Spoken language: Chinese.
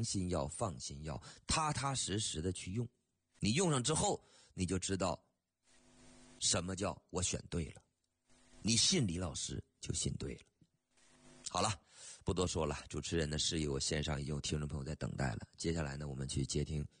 放心药，放心药，踏踏实实的去用。你用上之后，你就知道什么叫我选对了。你信李老师就信对了。好了，不多说了，主持人的事宜我线上已经有听众朋友在等待了。接下来呢，我们去接听